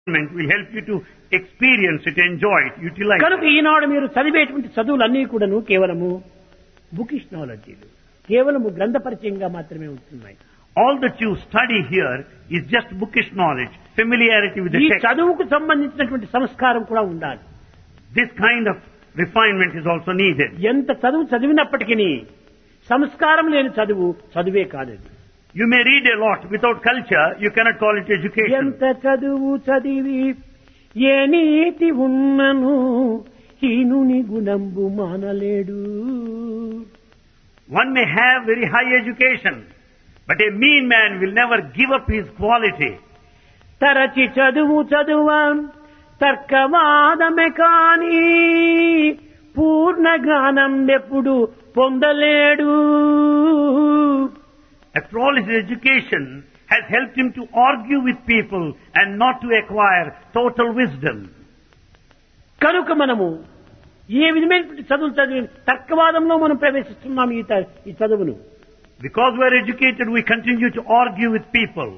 will help you to experience it, enjoy it, utilize కనుక it. ఈనాడు మీరు చదివేటువంటి చదువులన్నీ కూడాను కేవలము బుకిష్ నాలెడ్జీలు, కేవలము గ్రంథ పరిచయంగా మాత్రమే ఉంటున్నాయి. All that you study here is just bookish knowledge, familiarity with the ఈ text. చదువుకు సంబంధించినటువంటి సంస్కారం కూడా ఉండాలి. This kind of refinement is also needed. ఎంత చదువు చదివినప్పటికీ సంస్కారం లేని చదువు చదువే కాదది. You may read a lot without culture, you cannot call it education. ఎంత చదువు చదివి ఏ నీతి ఉన్నను హీనుని గుణంబు మానలేడు. One may have very high education, but a mean man will never give up his quality. తరచి చదువు చదువా తర్కవాదమే కాని పూర్ణ జ్ఞానం ఎప్పుడు పొందలేడు. After all, his education has helped him to argue with people and not to acquire total wisdom. కనుక మనము ఏ విధమైనటువంటి చదువులు చదివి తర్కవాదంలో మనం ప్రవేశిస్తున్నాం ఈ చదువును. Because we are educated, we continue to argue with people.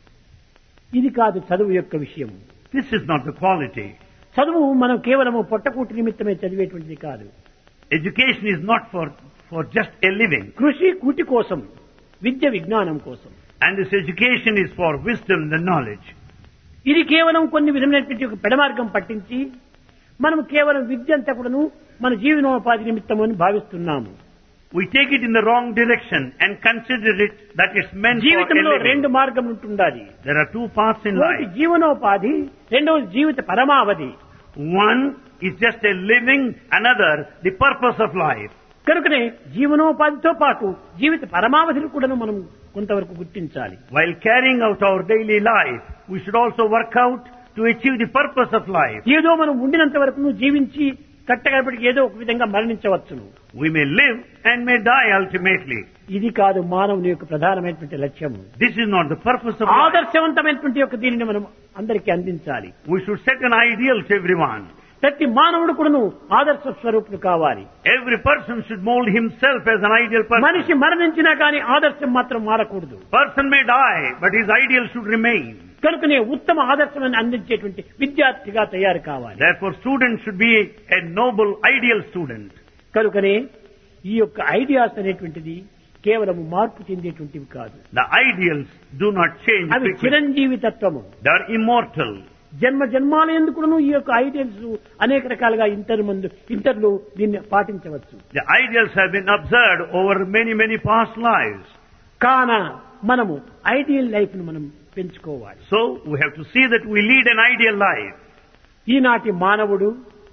ఇది కాదు చదువు యొక్క విషయం. This is not the quality. చదువు మనం కేవలము పొట్టకూటి నిమిత్తమే చదివేటువంటిది కాదు. Education is not for just a living. కృషి కూటి కోసం, విద్య విజ్ఞానం కోసం. And this education is for wisdom and knowledge. ఇది కేవలం కొన్ని విధమైనటువంటి ఒక పెడమార్గం పట్టించి మనం కేవలం విద్య అంతా కూడాను మన జీవనోపాధి నిమిత్తం అని భావిస్తున్నాము. We take it in the wrong direction and consider it that it's meant for a జీవితంలో living. రెండు మార్గం ఉంటుండాలి. There are two paths in ఒకటి life. జీవనోపాధి, రెండవది జీవిత పరమావధి. One is just a living, another the purpose of life. కనుకనే జీవనోపాధితో పాటు జీవిత పరమావధిని కూడా మనం కొంతవరకు గుర్తించాలి. While carrying out our daily life, we should also work out to achieve the purpose of life. ఏదో మనం ఉండినంత వరకు జీవించి కట్టగడపటికి ఏదో ఒక విధంగా మరణించవచ్చును. We may live and may die ultimately. ఇది కాదు మానవుని యొక్క ప్రధానమైనటువంటి లక్ష్యం. This is not the purpose of life. ఆదర్శవంతమైనటువంటి యొక్క దీనిని మనం అందరికీ అందించాలి. We should set an ideal to everyone. ప్రతి మానవుడు కూడాను ఆదర్శ స్వరూపుడు కావాలి. Every person should mold himself as an ideal person. మనిషి మరణించినా కానీ ఆదర్శం మాత్రం మారకూడదు. Person may die, but his ideal should remain. కనుకనే ఉత్తమ ఆదర్శమని అందించేటువంటి విద్యార్థిగా తయారు కావాలి. Therefore, students should be a noble, ideal student. కనుకనే ఈ యొక్క ఐడియాస్ అనేటువంటిది కేవలం మార్పు చెందేటువంటివి కాదు. The ideals do not change. అవి quickly. చిరంజీవి తత్వము. They are immortal. జన్మ జన్మాల ఎందుకును ఈ యొక్క ఐడియల్స్ అనేక రకాలుగా ఇంటర్లు దీన్ని పాటించవచ్చు. The ideals have been observed over many, many past lives. కాన మనము ఐడియల్ లైఫ్ ను మనం పెంచుకోవాలి. So, we have to see that we lead an ideal life. ఈనాటి మానవుడు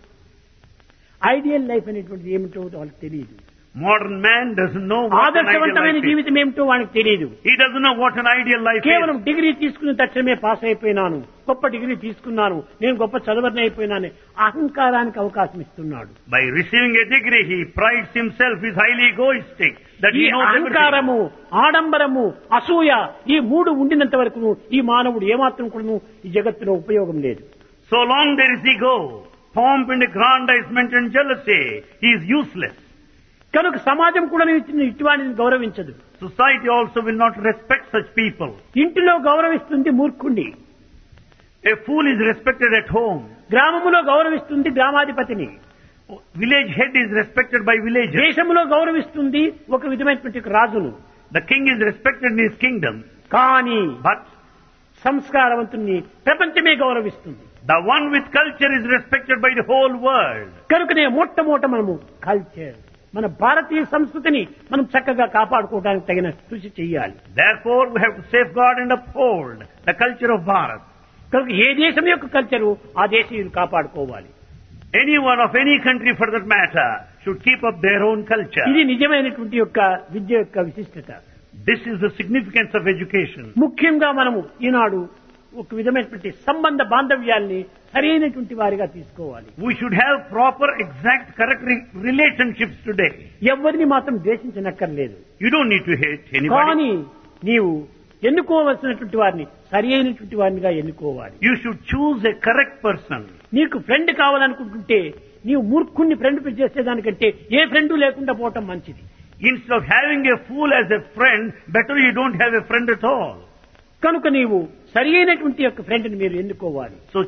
ఐడియల్ లైఫ్ అనేటువంటిది ఏమిటో వాళ్ళకి తెలియదు. Modern man doesn't know what an ideal ఆదర్శవంతమైన life is. జీవితం ఏమిటో వానికి తెలియదు. He doesn't know what an ideal life కేవలం is. డిగ్రీ తీసుకున్న తక్షణమే పాస్ అయిపోయినాను, గొప్ప డిగ్రీ తీసుకున్నాను, నేను గొప్ప చదవని అయిపోయినాను అహంకారానికి అవకాశం ఇస్తున్నాడు. By receiving a degree, he prides himself, is highly egoistic, that ఈ he knows everything. అహంకారము, ఆడంబరము, అసూయ ఈ మూడు ఉండినంత వరకు ఈ మానవుడు ఏమాత్రం కూడా ఈ జగత్తులో ఉపయోగం లేదు. So long there is ego, pomp and aggrandizement and jealousy, he is useless. కనుక సమాజం కూడా ఇటువంటిని గౌరవించదు. Society also will not respect such people. ఇంటిలో గౌరవిస్తుంది మూర్ఖుణ్ణి, A fool is respected at home. గ్రామములో గౌరవిస్తుంది గ్రామాధిపతిని, Village head is respected by villagers. దేశంలో గౌరవిస్తుంది ఒక విధమైనటువంటి రాజును. The king is respected in his kingdom. కానీ But సంస్కారవంతుణ్ణి ప్రపంచమే గౌరవిస్తుంది. the one with culture is respected by the whole world. కనుకనే మొట్టమొదట మనము కల్చర్, మన భారతీయ సంస్కృతిని మనం చక్కగా కాపాడుకోవడానికి తగిన కృషి చేయాలి. Therefore, we have to safeguard and uphold the culture of Bharat. కనుక ఏ దేశం యొక్క కల్చరు ఆ దేశీయులు కాపాడుకోవాలి. Anyone of any country for that matter should keep up their own culture. ఇది నిజమైనటువంటి యొక్క విద్య యొక్క విశిష్టత. This is the significance of education. ముఖ్యంగా మనము ఈనాడు ఒక విధమైనటువంటి సంబంధ బాంధవ్యాల్ని సరైనటువంటి వారిగా తీసుకోవాలి. We should have proper, exact, correct relationships today. ఎవరిని మాత్రం ద్వేషించనక్కర్లేదు. You don't need to hate anybody. కానీ నీవు ఎన్నుకోవలసినటువంటి వారిని సరి అయినటువంటి వారినిగా ఎన్నుకోవాలి. You should choose a correct person. నీకు ఫ్రెండ్ కావాలనుకుంటుంటే నీవు మూర్ఖుణ్ణి ఫ్రెండ్ చేసేదానికంటే ఏ ఫ్రెండ్ లేకుండా పోవటం మంచిది. Instead of having a fool as a friend, better you don't have a friend at all. కనుక నీవు సరి అయినటువంటి యొక్క ఫ్రెండ్ని మీరు ఎన్నుకోవాలి. So